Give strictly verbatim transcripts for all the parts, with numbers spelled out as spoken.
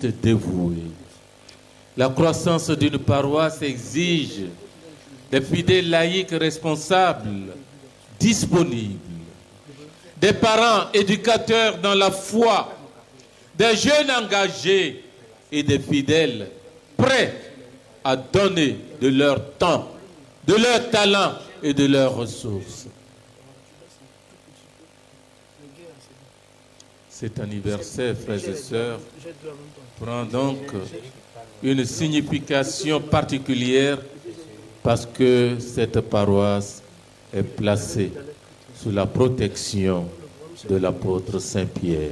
laïcistes dévoués. La croissance d'une paroisse exige des fidèles laïcs responsables, disponibles, des parents éducateurs dans la foi, des jeunes engagés et des fidèles prêts à donner de leur temps, de leur talent et de leurs ressources. Cet anniversaire, frères et sœurs, prend donc une signification particulière parce que cette paroisse est placée sous la protection de l'apôtre Saint-Pierre.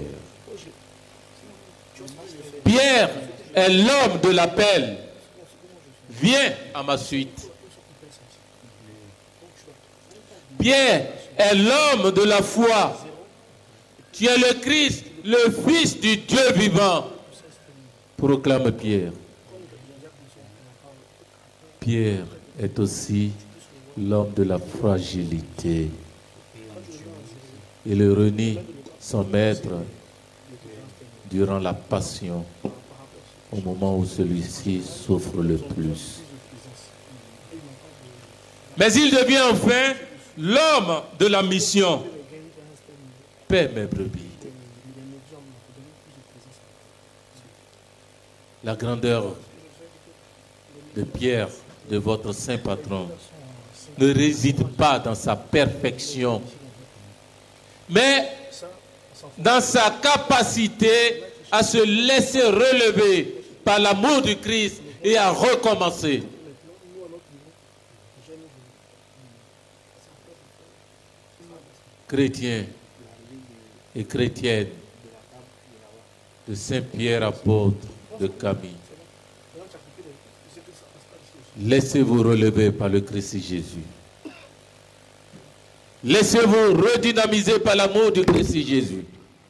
Pierre est l'homme de l'appel. Viens à ma suite. Pierre est l'homme de la foi. Tu es le Christ, le Fils du Dieu vivant, proclame Pierre. Pierre est aussi l'homme de la fragilité. Il renie son maître durant la passion, au moment où celui-ci souffre le plus. Mais il devient enfin l'homme de la mission. Paix mes brebis. La grandeur de Pierre, de votre saint patron, ne réside pas dans sa perfection, mais dans sa capacité à se laisser relever par l'amour du Christ et à recommencer. Chrétiens et chrétiennes de Saint-Pierre apôtre de Camille, laissez-vous relever par le Christ Jésus. Laissez-vous redynamiser par l'amour du Christ Jésus.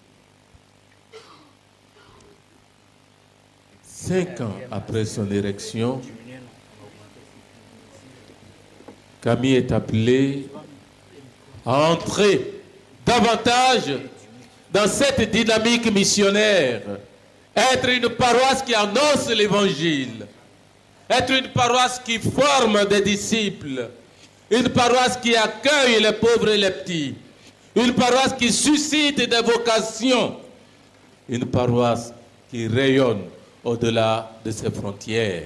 Cinq ans après son érection, Camille est appelée à entrer davantage dans cette dynamique missionnaire, être une paroisse qui annonce l'évangile, être une paroisse qui forme des disciples, une paroisse qui accueille les pauvres et les petits, une paroisse qui suscite des vocations, une paroisse qui rayonne au-delà de ses frontières.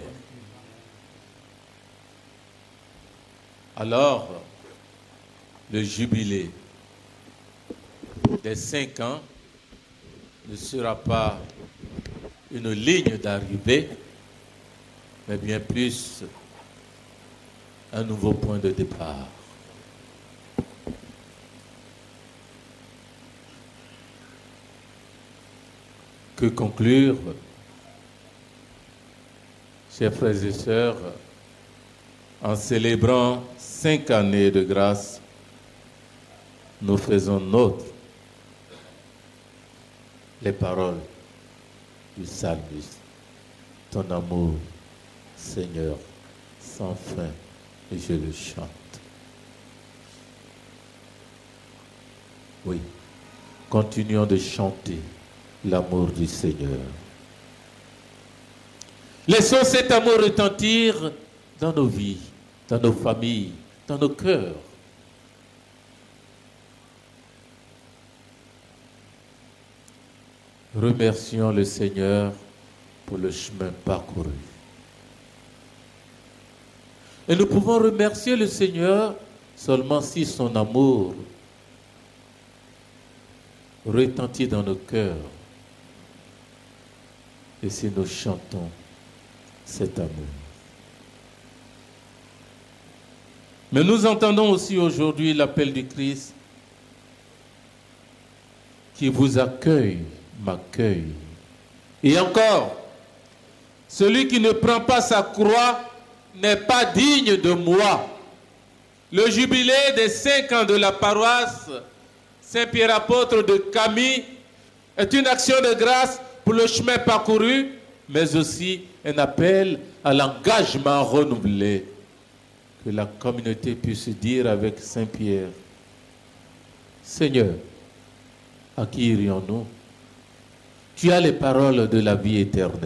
Alors, le jubilé des cinq ans ne sera pas une ligne d'arrivée, mais bien plus un nouveau point de départ. Que conclure, chers frères et sœurs, en célébrant cinq années de grâce, nous faisons nôtre les paroles du psalmiste. Ton amour, Seigneur, sans fin, et je le chante. Oui, continuons de chanter l'amour du Seigneur. Laissons cet amour retentir dans nos vies, dans nos familles, dans nos cœurs. Remercions le Seigneur pour le chemin parcouru. Et nous pouvons remercier le Seigneur seulement si son amour retentit dans nos cœurs et si nous chantons cet amour. Mais nous entendons aussi aujourd'hui l'appel du Christ qui vous accueille, m'accueille. Et encore, celui qui ne prend pas sa croix n'est pas digne de moi. Le jubilé des cinq ans de la paroisse Saint-Pierre apôtre de Camille est une action de grâce pour le chemin parcouru, mais aussi un appel à l'engagement renouvelé. Que la communauté puisse dire avec Saint-Pierre, Seigneur, à qui irions-nous? Tu as les paroles de la vie éternelle.